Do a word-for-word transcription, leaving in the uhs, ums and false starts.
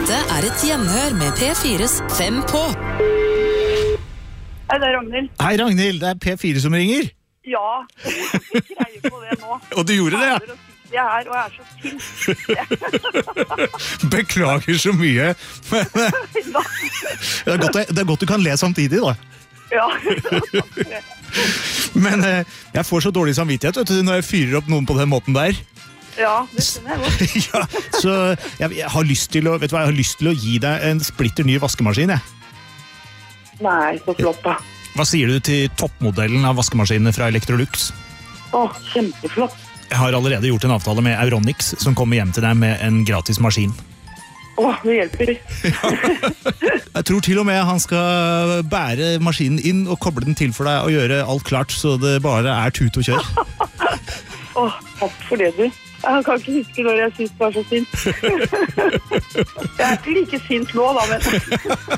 Dette er et gjenhør med P fires Fem på. Hei, det er Ragnhild. Hei Ragnhild, det er P fire som ringer. Ja, jeg greier på det nå. Og du gjorde det, ja? Jeg er her, og jeg er så sint. Beklager så mye. Men, det, er godt, det er godt du kan le samtidig, da. Ja. Men jeg får så dårlig samvittighet, vet du, når jeg fyrer opp noen på den måten der. Ja, det skjønner jeg godt. Ja, så jeg, jeg har lyst til å, vet du hva, jeg har lyst til å gi deg en splitter ny vaskemaskin, jeg. Nei, så flott da. Hva sier du til toppmodellen av vaskemaskinene fra Electrolux? Åh, kjempeflott. Jeg har allerede gjort en avtale med Euronics, som kommer hjem til deg med en gratis maskin. Åh, det hjelper. Ja. Jeg tror til og med han skal bære maskinen inn og koble den til for deg og gjøre alt klart, så det bare er tut og kjør. Åh, takk for det, du. Jeg kan ikke huske når jeg synes det var så sint. Jeg er ikke like sint nå, da, men...